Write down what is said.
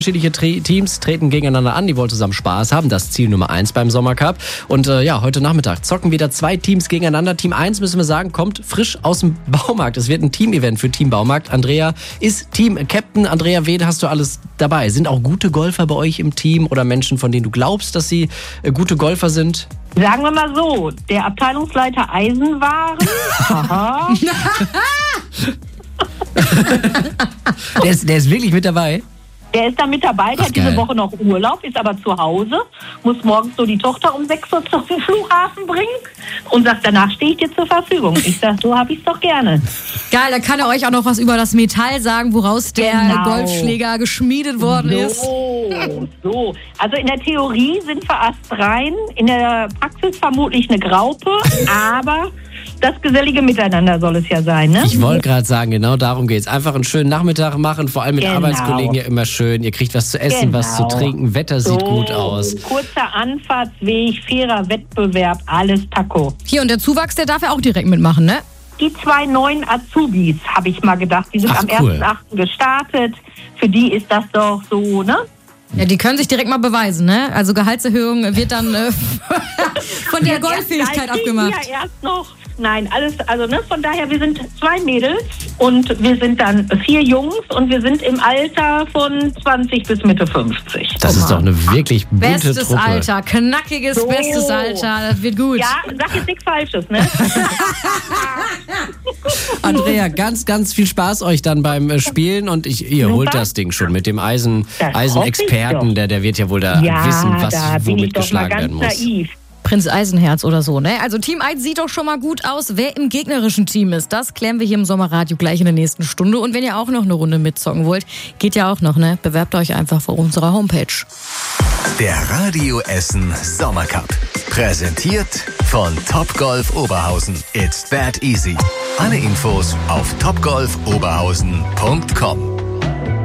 Unterschiedliche Teams treten gegeneinander an, die wollen zusammen Spaß haben, das Ziel Nummer 1 beim Sommercup. Und heute Nachmittag zocken wieder 2 Teams gegeneinander. Team 1, müssen wir sagen, kommt frisch aus dem Baumarkt. Es wird ein Team-Event für Team Baumarkt. Andrea ist Team-Captain. Andrea, wen hast du alles dabei? Sind auch gute Golfer bei euch im Team oder Menschen, von denen du glaubst, dass sie gute Golfer sind? Sagen wir mal so, der Abteilungsleiter Eisenwaren. Aha. Der ist wirklich mit dabei? Der ist da mit dabei, der hat diese Woche noch Urlaub, ist aber zu Hause, muss morgens so die Tochter um 6 Uhr zum Flughafen bringen und sagt, danach stehe ich dir zur Verfügung. Ich sage, so habe ich es doch gerne. Geil, da kann er euch auch noch was über das Metall sagen, woraus der Golfschläger geschmiedet worden ist. So. Also in der Theorie sind wir astrein, in der Praxis vermutlich eine Graupe, aber das gesellige Miteinander soll es ja sein, ne? Ich wollte gerade sagen, genau darum geht's. Einfach einen schönen Nachmittag machen, vor allem mit Arbeitskollegen ja immer schön. Ihr kriegt was zu essen, was zu trinken, Wetter sieht gut aus. Kurzer Anfahrtsweg, fairer Wettbewerb, alles Taco. Hier, und der Zuwachs, der darf ja auch direkt mitmachen, ne? Die 2 neuen Azubis, habe ich mal gedacht, die sind am 1.8. gestartet. Für die ist das doch so, ne? Ja, die können sich direkt mal beweisen, ne? Also Gehaltserhöhung wird dann von der Golffähigkeit abgemacht. Ja, erst noch. Nein, alles, also ne, von daher, wir sind 2 Mädels und wir sind dann 4 Jungs und wir sind im Alter von 20 bis Mitte 50. Das ist doch eine wirklich bunte bestes Truppe. Alter, knackiges, bestes Alter, das wird gut. Ja, sag jetzt nichts Falsches, ne? Andrea, ganz, ganz viel Spaß euch dann beim Spielen und ihr holt das Ding schon mit dem Eisenexperten, der wird ja wohl da wissen, womit geschlagen werden muss. Naiv. Prinz Eisenherz oder so, ne? Also Team 1 sieht doch schon mal gut aus. Wer im gegnerischen Team ist, das klären wir hier im Sommerradio gleich in der nächsten Stunde. Und wenn ihr auch noch eine Runde mitzocken wollt, geht ja auch noch, ne? Bewerbt euch einfach vor unserer Homepage. Der Radio Essen Sommercup. Präsentiert von Topgolf Oberhausen. It's that easy. Alle Infos auf topgolfoberhausen.com.